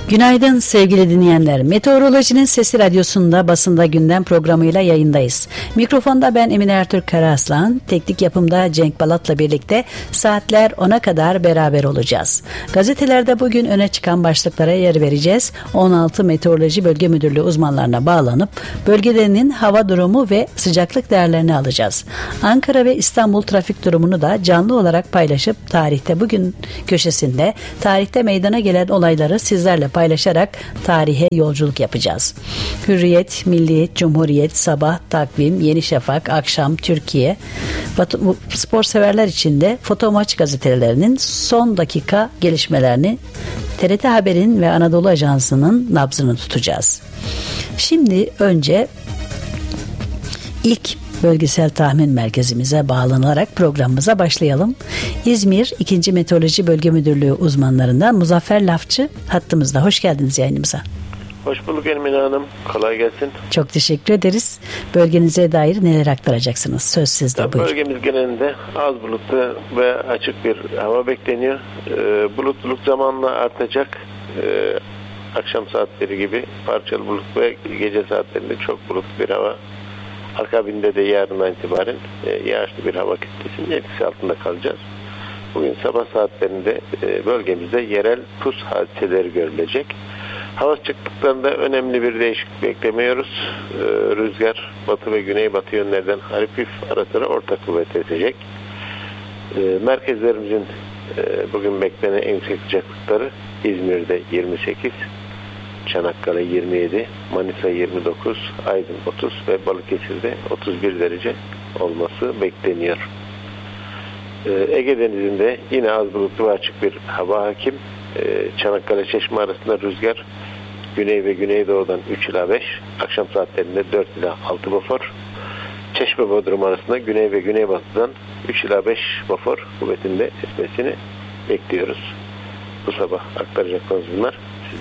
Günaydın sevgili dinleyenler. Meteorolojinin Sesi Radyosu'nda basında gündem programıyla yayındayız. Mikrofonda ben Emine Ertürk Karaaslan, teknik yapımda Cenk Balat'la birlikte saatler 10'a kadar beraber olacağız. Gazetelerde bugün öne çıkan başlıklara yer vereceğiz. 16 Meteoroloji Bölge Müdürlüğü uzmanlarına bağlanıp bölgelerinin hava durumu ve sıcaklık değerlerini alacağız. Ankara ve İstanbul trafik durumunu da canlı olarak paylaşıp tarihte bugün köşesinde tarihte meydana gelen olayları sizlerle paylaşarak tarihe yolculuk yapacağız. Hürriyet, Milliyet, Cumhuriyet, Sabah, Takvim, Yeni Şafak, Akşam, Türkiye, spor severler için de Foto Maç gazetelerinin son dakika gelişmelerini, TRT Haber'in ve Anadolu Ajansı'nın nabzını tutacağız. Şimdi önce ilk bölgesel tahmin merkezimize bağlanarak programımıza başlayalım. İzmir 2. Meteoroloji Bölge Müdürlüğü uzmanlarından Muzaffer Lafçı hattımızda. Hoş geldiniz yayınımıza. Hoş bulduk Emine Hanım. Kolay gelsin. Çok teşekkür ederiz. Bölgenize dair neler aktaracaksınız? Söz sizde, buyurun. Bölgemiz genelinde az bulutlu ve açık bir hava bekleniyor. Bulutluluk zamanla artacak. Akşam saatleri gibi parçalı bulut ve gece saatlerinde çok bulutlu bir hava. Akabinde de yarından itibaren yağışlı bir hava kitlesinin etkisi altında kalacağız. Bugün sabah saatlerinde bölgemizde yerel pus hadiseleri görülecek. Hava sıcaklıklarında önemli bir değişiklik beklemiyoruz. Rüzgar batı ve güneybatı yönlerden hafif ara sıra orta kuvvet esecek. Merkezlerimizin bugün beklenen en yüksek sıcaklıkları İzmir'de 28, Çanakkale 27, Manisa 29, Aydın 30 ve Balıkesir'de 31 derece olması bekleniyor. Ege Denizi'nde yine az bulutlu ve açık bir hava hakim. Çanakkale Çeşme arasında rüzgar güney ve güneydoğudan 3 ila 5, akşam saatlerinde 4 ila 6 bafor. Çeşme Bodrum arasında güney ve güneybatıdan 3 ila 5 bafor kuvvetinde esmesini bekliyoruz. Bu sabah aktaracaklarımız bunlar.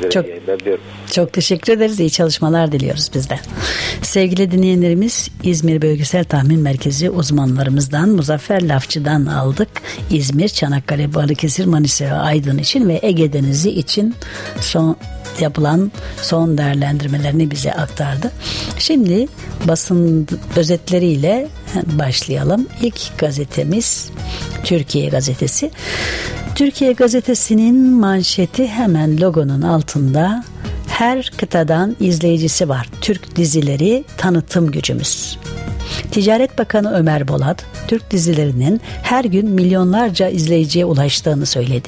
Çok teşekkür ederiz. İyi çalışmalar diliyoruz biz de. Sevgili dinleyenlerimiz, İzmir Bölgesel Tahmin Merkezi uzmanlarımızdan Muzaffer Lafçı'dan aldık. İzmir, Çanakkale, Balıkesir, Manisa ve Aydın için ve Ege Denizi için yapılan son değerlendirmelerini bize aktardı. Şimdi basın özetleriyle başlayalım. İlk gazetemiz Türkiye Gazetesi. Türkiye Gazetesi'nin manşeti hemen logonun altında: her kıtadan izleyicisi var. Türk dizileri tanıtım gücümüz. Ticaret Bakanı Ömer Bolat, Türk dizilerinin her gün milyonlarca izleyiciye ulaştığını söyledi.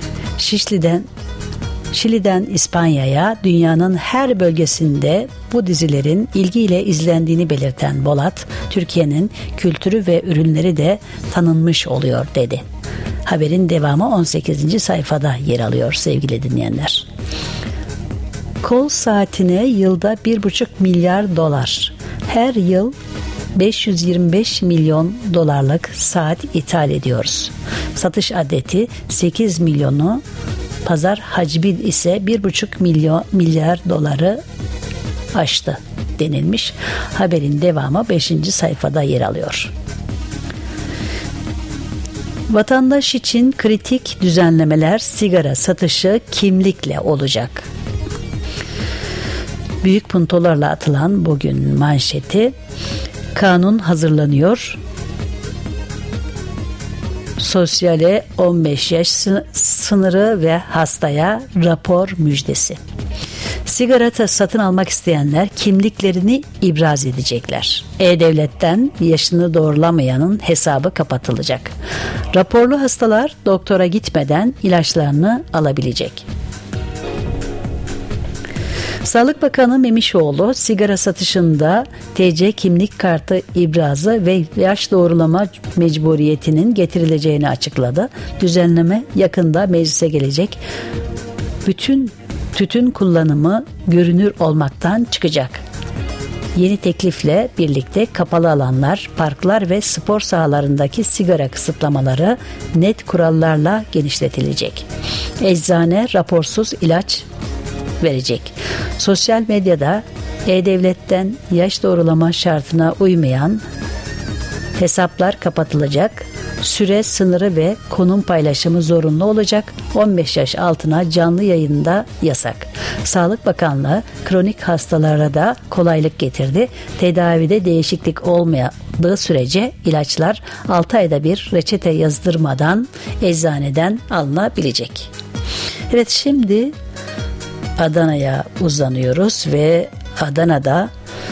Şili'den İspanya'ya dünyanın her bölgesinde bu dizilerin ilgiyle izlendiğini belirten Bolat, Türkiye'nin kültürü ve ürünleri de tanınmış oluyor dedi. Haberin devamı 18. sayfada yer alıyor sevgili dinleyenler. Kol saatine yılda 1,5 milyar dolar. Her yıl 525 milyon dolarlık saat ithal ediyoruz. Satış adeti 8 milyonu, pazar hacmi ise 1,5 milyar doları aştı denilmiş. Haberin devamı 5. sayfada yer alıyor. Vatandaş için kritik düzenlemeler, sigara satışı kimlikle olacak. Büyük puntolarla atılan bugün manşeti: kanun hazırlanıyor. Sosyale 15 yaş sınırı ve hastaya rapor müjdesi. Sigara satın almak isteyenler kimliklerini ibraz edecekler. E-Devlet'ten yaşını doğrulamayanın hesabı kapatılacak. Raporlu hastalar doktora gitmeden ilaçlarını alabilecek. Sağlık Bakanı Memişoğlu sigara satışında TC kimlik kartı ibrazı ve yaş doğrulama mecburiyetinin getirileceğini açıkladı. Düzenleme yakında meclise gelecek. Bütün tütün kullanımı görünür olmaktan çıkacak. Yeni teklifle birlikte kapalı alanlar, parklar ve spor sahalarındaki sigara kısıtlamaları net kurallarla genişletilecek. Eczane raporsuz ilaç verecek. Sosyal medyada E-Devlet'ten yaş doğrulama şartına uymayan hesaplar kapatılacak. süre sınırı ve konum paylaşımı zorunlu olacak. 15 yaş altına canlı yayında yasak. Sağlık Bakanlığı kronik hastalara da kolaylık getirdi. Tedavide değişiklik olmadığı sürece ilaçlar 6 ayda bir reçete yazdırmadan eczaneden alınabilecek. Evet, şimdi Adana'ya uzanıyoruz ve Adana'da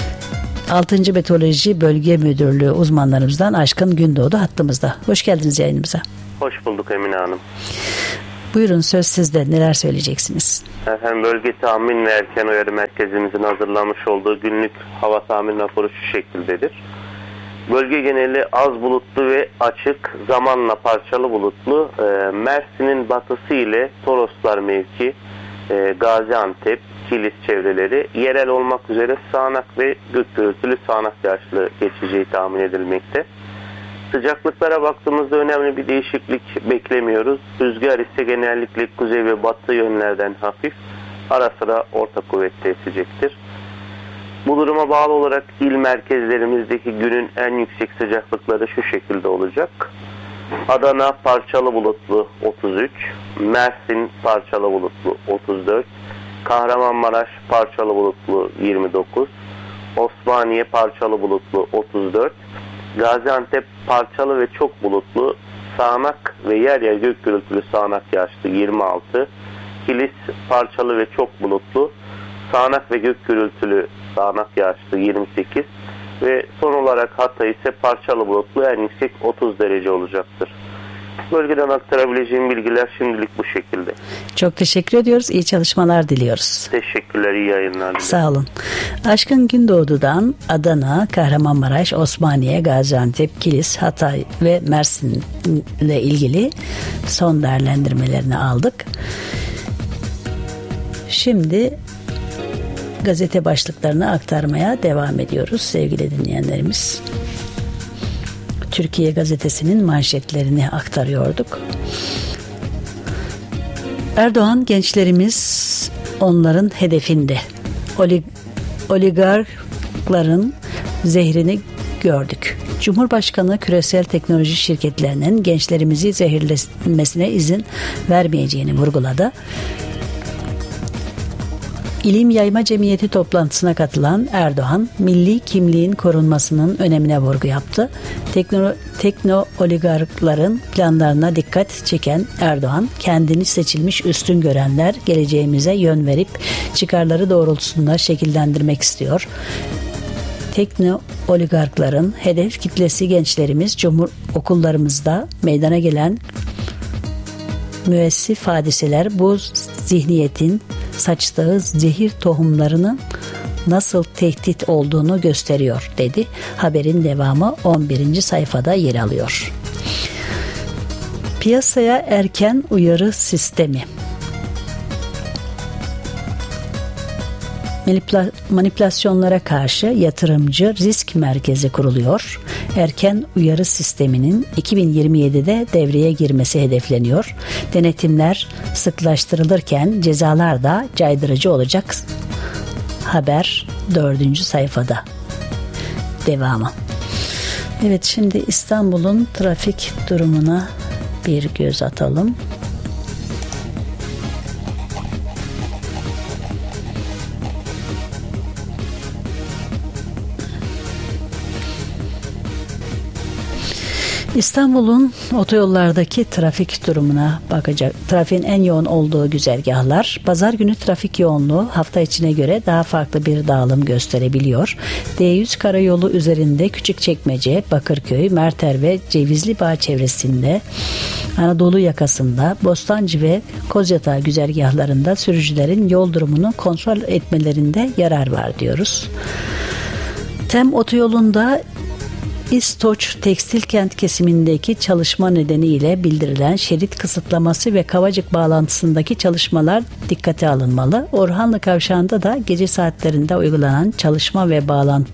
6. Meteoroloji Bölge Müdürlüğü uzmanlarımızdan Aşkın Gündoğdu hattımızda. Hoş geldiniz yayınımıza. Hoş bulduk Emine Hanım. Buyurun, söz sizde. Neler söyleyeceksiniz? Efendim, bölge tahmin ve erken uyarı merkezimizin hazırlamış olduğu günlük hava tahmin raporu şu şekildedir. Bölge geneli az bulutlu ve açık, zamanla parçalı bulutlu. Mersin'in batısı ile Toroslar mevki, Gaziantep, Kilis çevreleri yerel olmak üzere sağanak ve gök gürültülü sağanak yağışlı geçeceği tahmin edilmekte. Sıcaklıklara baktığımızda önemli bir değişiklik beklemiyoruz. Rüzgar ise genellikle kuzey ve batı yönlerden hafif, ara sıra orta kuvvette esecektir. Bu duruma bağlı olarak il merkezlerimizdeki günün en yüksek sıcaklıkları şu şekilde olacak. Adana parçalı bulutlu 33, Mersin parçalı bulutlu 34, Kahramanmaraş parçalı bulutlu 29, Osmaniye parçalı bulutlu 34, Gaziantep parçalı ve çok bulutlu, sağanak ve yer yer gök gürültülü sağanak yağışlı 26, Kilis parçalı ve çok bulutlu, sağanak ve gök gürültülü sağanak yağışlı 28 ve son olarak Hatay ise parçalı bulutlu, en yüksek 30 derece olacaktır. Bölgeden aktarabileceğim bilgiler şimdilik bu şekilde. Çok teşekkür ediyoruz. İyi çalışmalar diliyoruz. Teşekkürler, iyi yayınlar diliyorum. Sağ olun. Aşkın Gündoğdu'dan Adana, Kahramanmaraş, Osmaniye, Gaziantep, Kilis, Hatay ve Mersin ile ilgili son değerlendirmelerini aldık. Şimdi gazete başlıklarını aktarmaya devam ediyoruz sevgili dinleyenlerimiz. Türkiye Gazetesi'nin manşetlerini aktarıyorduk. Erdoğan, gençlerimiz onların hedefinde. Oligarkların zehrini gördük. Cumhurbaşkanı küresel teknoloji şirketlerinin gençlerimizi zehirlemesine izin vermeyeceğini vurguladı. İlim Yayma Cemiyeti toplantısına katılan Erdoğan, milli kimliğin korunmasının önemine vurgu yaptı. Tekno oligarkların planlarına dikkat çeken Erdoğan, kendini seçilmiş üstün görenler geleceğimize yön verip çıkarları doğrultusunda şekillendirmek istiyor. Tekno oligarkların hedef kitlesi gençlerimiz, okullarımızda meydana gelen müessif hadiseler bu zihniyetin saçtığı zehir tohumlarının nasıl tehdit olduğunu gösteriyor dedi. Haberin devamı 11. sayfada yer alıyor. Piyasaya erken uyarı sistemi. Manipülasyonlara karşı yatırımcı risk merkezi kuruluyor. Erken uyarı sisteminin 2027'de devreye girmesi hedefleniyor. Denetimler sıklaştırılırken cezalar da caydırıcı olacak. Haber 4. sayfada. Devamı. Evet, şimdi İstanbul'un trafik durumuna bir göz atalım. İstanbul'un otoyollardaki trafik durumuna bakacak. Trafiğin en yoğun olduğu güzergahlar. Pazar günü trafik yoğunluğu hafta içine göre daha farklı bir dağılım gösterebiliyor. D100 karayolu üzerinde Küçükçekmece, Bakırköy, Merter ve Cevizlibağ çevresinde, Anadolu yakasında, Bostancı ve Kozyatağı güzergahlarında sürücülerin yol durumunu kontrol etmelerinde yarar var diyoruz. TEM otoyolunda İstoç Tekstilkent kesimindeki çalışma nedeniyle bildirilen şerit kısıtlaması ve Kavacık bağlantısındaki çalışmalar dikkate alınmalı. Orhanlı Kavşağı'nda da gece saatlerinde uygulanan çalışma ve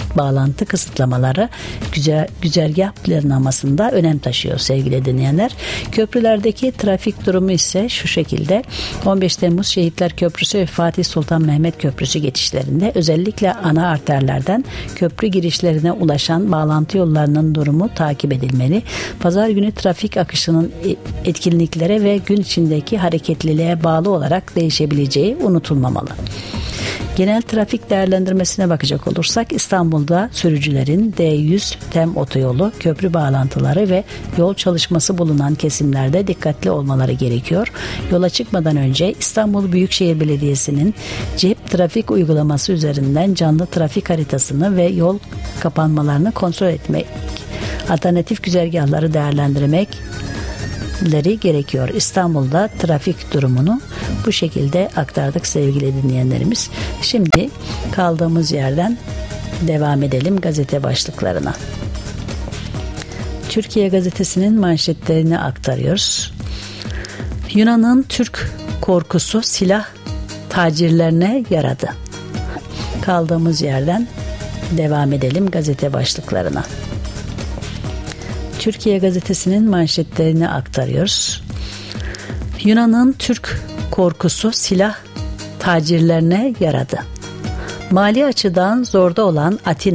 bağlantı kısıtlamaları güzergah planlamasında önem taşıyor sevgili dinleyenler. Köprülerdeki trafik durumu ise şu şekilde: 15 Temmuz Şehitler Köprüsü ve Fatih Sultan Mehmet Köprüsü geçişlerinde özellikle ana arterlerden köprü girişlerine ulaşan bağlantı yollarının durumu takip edilmeli. Pazar günü trafik akışının etkinliklere ve gün içindeki hareketliliğe bağlı olarak değişebileceği unutulmamalı. Genel trafik değerlendirmesine bakacak olursak İstanbul'da sürücülerin D100 TEM otoyolu, köprü bağlantıları ve yol çalışması bulunan kesimlerde dikkatli olmaları gerekiyor. Yola çıkmadan önce İstanbul Büyükşehir Belediyesi'nin cep trafik uygulaması üzerinden canlı trafik haritasını ve yol kapanmalarını kontrol etmek, alternatif güzergahları değerlendirmek gerekiyor. İstanbul'da trafik durumunu bu şekilde aktardık sevgili dinleyenlerimiz. Şimdi kaldığımız yerden devam edelim gazete başlıklarına. Türkiye Gazetesi'nin manşetlerini aktarıyoruz. Yunan'ın Türk korkusu silah tacirlerine yaradı. Kaldığımız yerden devam edelim gazete başlıklarına. Türkiye Gazetesi'nin manşetlerini aktarıyoruz. Yunan'ın Türk korkusu silah tacirlerine yaradı. Mali açıdan zorda olan Atina